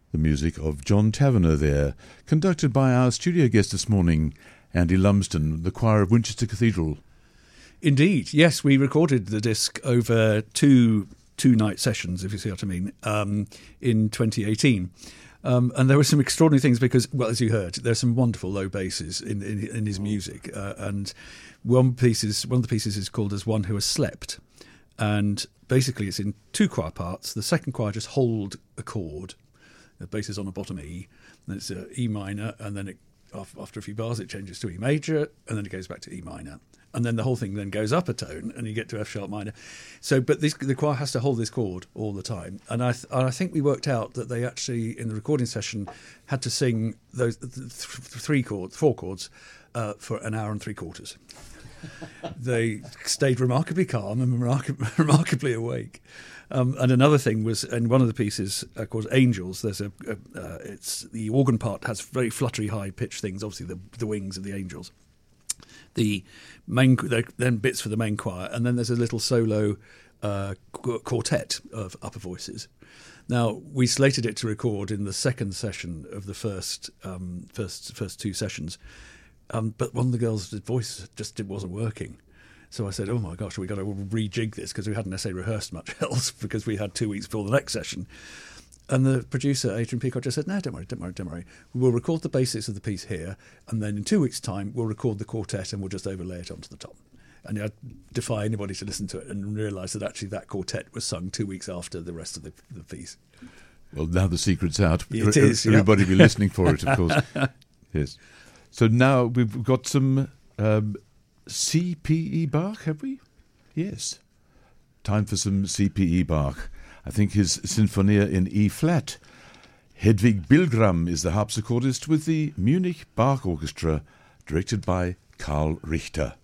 The music of John Taverner there, conducted by our studio guest this morning, Andy Lumsden, the choir of Winchester Cathedral. Indeed, yes, we recorded the disc over two-night sessions, if you see what I mean, in 2018. And there were some extraordinary things because, well, as you heard, there's some wonderful low basses in his music. And one of the pieces is called As One Who Has Slept. And basically it's in two choir parts. The second choir just hold a chord. The bass is on a bottom E, and it's E minor, and then after a few bars it changes to E major, and then it goes back to E minor. And then the whole thing then goes up a tone, and you get to F sharp minor. So, but the choir has to hold this chord all the time. And I think we worked out that they actually, in the recording session, had to sing those four chords for an hour and 3/4. They stayed remarkably calm and remarkably awake. And another thing was, in one of the pieces called Angels, there's it's the organ part has very fluttery high pitched things, obviously the wings of the angels. Then bits for the main choir, and then there's a little solo quartet of upper voices. Now, we slated it to record in the second session of the first two sessions, but one of the girls' voice just wasn't working. So I said, oh my gosh, we've got to rejig this because we hadn't necessarily rehearsed much else because we had 2 weeks before the next session. And the producer, Adrian Peacock, just said, no, don't worry. We'll record the basics of the piece here, and then in 2 weeks' time, we'll record the quartet and we'll just overlay it onto the top. And I'd defy anybody to listen to it and realise that actually that quartet was sung 2 weeks after the rest of the piece. Well, now the secret's out. It is, Everybody be listening for it, of course. Yes. So now we've got some C.P.E. Bach, have we? Yes. Time for some C.P.E. Bach. I think his Sinfonia in E-flat. Hedwig Bilgram is the harpsichordist with the Munich Bach Orchestra, directed by Karl Richter.